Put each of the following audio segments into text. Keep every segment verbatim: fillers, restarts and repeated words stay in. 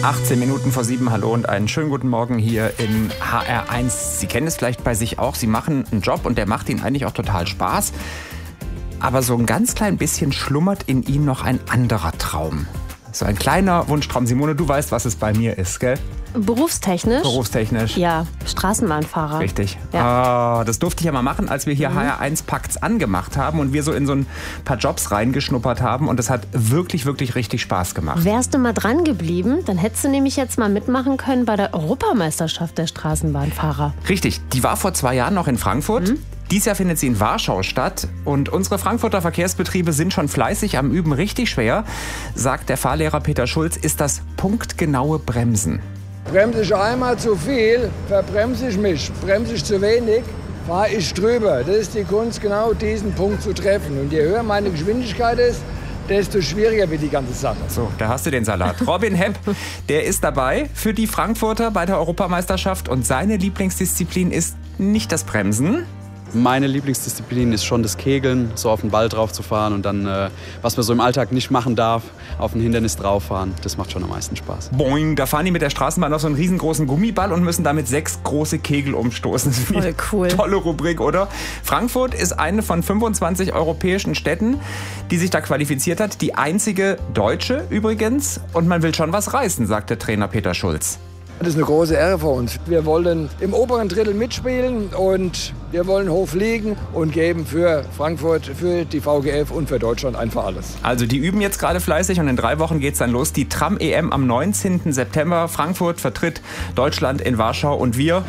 achtzehn Minuten vor sieben, hallo und einen schönen guten Morgen hier in H R eins. Sie kennen es vielleicht bei sich auch, Sie machen einen Job und der macht Ihnen eigentlich auch total Spaß. Aber so ein ganz klein bisschen schlummert in Ihnen noch ein anderer Traum. So ein kleiner Wunschtraum. Simone, du weißt, was es bei mir ist, gell? Berufstechnisch? Berufstechnisch. Ja, Straßenbahnfahrer. Richtig. Ja. Ah, das durfte ich ja mal machen, als wir hier Mhm. H R eins Packt's angemacht haben und wir so in so ein paar Jobs reingeschnuppert haben. Und das hat wirklich, wirklich richtig Spaß gemacht. Wärst du mal dran geblieben, dann hättest du nämlich jetzt mal mitmachen können bei der Europameisterschaft der Straßenbahnfahrer. Richtig, die war vor zwei Jahren noch in Frankfurt. Mhm. Dieses Jahr findet sie in Warschau statt und unsere Frankfurter Verkehrsbetriebe sind schon fleißig am Üben. Richtig schwer, sagt der Fahrlehrer Peter Schulz, ist das punktgenaue Bremsen. Bremse ich einmal zu viel, verbremse ich mich. Bremse ich zu wenig, fahre ich drüber. Das ist die Kunst, genau diesen Punkt zu treffen. Und je höher meine Geschwindigkeit ist, desto schwieriger wird die ganze Sache. So, da hast du den Salat. Robin Hepp, der ist dabei für die Frankfurter bei der Europameisterschaft und seine Lieblingsdisziplin ist nicht das Bremsen. Meine Lieblingsdisziplin ist schon das Kegeln, so auf den Ball drauf zu fahren und dann, äh, was man so im Alltag nicht machen darf, auf ein Hindernis drauf fahren. Das macht schon am meisten Spaß. Boing, da fahren die mit der Straßenbahn auf so einen riesengroßen Gummiball und müssen damit sechs große Kegel umstoßen. Voll cool. Tolle Rubrik, oder? Frankfurt ist eine von fünfundzwanzig europäischen Städten, die sich da qualifiziert hat. Die einzige deutsche übrigens. Und man will schon was reißen, sagt der Trainer Peter Schulz. Das ist eine große Ehre für uns. Wir wollen im oberen Drittel mitspielen und wir wollen hoch fliegen und geben für Frankfurt, für die V G F und für Deutschland einfach alles. Also die üben jetzt gerade fleißig und in drei Wochen geht's dann los. Die Tram-E M am neunzehnten September. Frankfurt vertritt Deutschland in Warschau und wir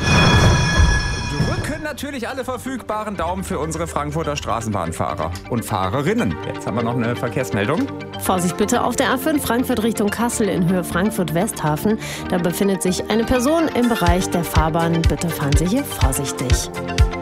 drücken natürlich alle verfügbaren Daumen für unsere Frankfurter Straßenbahnfahrer und Fahrerinnen. Jetzt haben wir noch eine Verkehrsmeldung. Vorsicht bitte auf der A fünf Frankfurt Richtung Kassel in Höhe Frankfurt-Westhafen. Da befindet sich eine Person im Bereich der Fahrbahn. Bitte fahren Sie hier vorsichtig.